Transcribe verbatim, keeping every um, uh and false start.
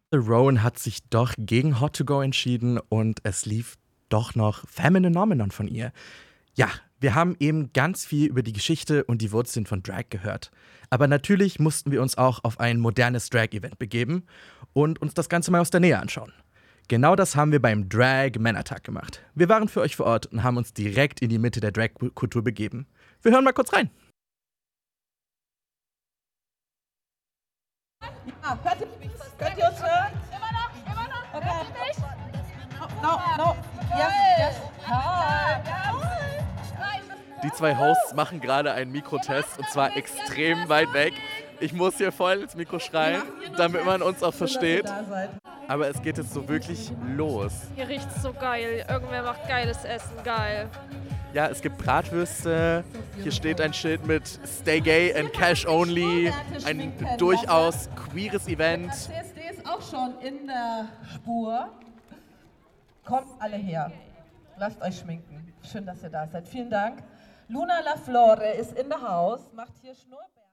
Rowan hat sich doch gegen Hot to Go entschieden und es lief doch noch Feminine Phenomenon von ihr. Ja, wir haben eben ganz viel über die Geschichte und die Wurzeln von Drag gehört. Aber natürlich mussten wir uns auch auf ein modernes Drag-Event begeben und uns das Ganze mal aus der Nähe anschauen. Genau das haben wir beim Drag Männertag gemacht. Wir waren für euch vor Ort und haben uns direkt in die Mitte der Drag-Kultur begeben. Wir hören mal kurz rein. Ja, hört ihr mich? Könnt ihr uns hören? Immer noch, immer noch. Okay. No, no. Yes, yes. Hi. Die zwei Hosts machen gerade einen Mikrotest und zwar extrem weit weg. Ich muss hier voll ins Mikro schreien, damit man uns auch versteht. Aber es geht jetzt so wirklich los. Hier riecht's so geil. Irgendwer macht geiles Essen, geil. Ja, es gibt Bratwürste, hier steht ein Schild mit Stay Gay and Cash Only, ein durchaus queeres Event. C S D ist auch schon in der Spur. Kommt alle her. Lasst euch schminken. Schön, dass ihr da seid. Vielen Dank. Luna La Flore ist in der Haus, macht hier Schnurrbärte.